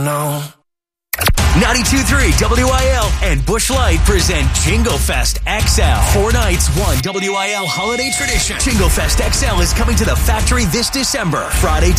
No. 92.3 WIL and Busch Light present Jingle Fest XL. 4 nights, one WIL holiday tradition. Jingle Fest XL is coming to the factory this December. Friday,